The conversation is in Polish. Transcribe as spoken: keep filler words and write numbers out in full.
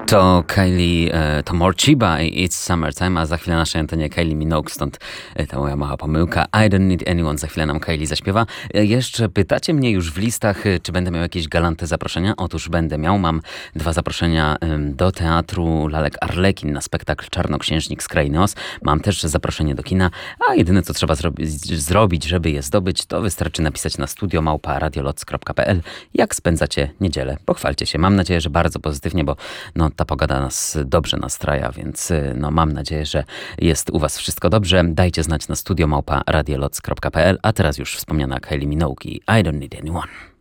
To Kylie, e, to Morchiba i It's Summertime, a za chwilę naszej antenie Kylie Minogue, stąd e, ta moja mała pomyłka. I Don't Need Anyone, za chwilę nam Kylie zaśpiewa. E, jeszcze pytacie mnie już w listach, e, czy będę miał jakieś galantne zaproszenia? Otóż będę miał, mam dwa zaproszenia e, do teatru Lalek Arlekin na spektakl Czarnoksiężnik z Krainy Oz. Mam też zaproszenie do kina, a jedyne co trzeba zrobi- zrobić, żeby je zdobyć, to wystarczy napisać na studio małpa radioloc kropka p l. Jak spędzacie niedzielę? Pochwalcie się. Mam nadzieję, że bardzo pozytywnie, bo no ta pogoda nas dobrze nastraja, więc no mam nadzieję, że jest u was wszystko dobrze. Dajcie znać na studio małpa radioloc kropka p l, a teraz już wspomniana Kylie Minogue i I Don't Need Anyone.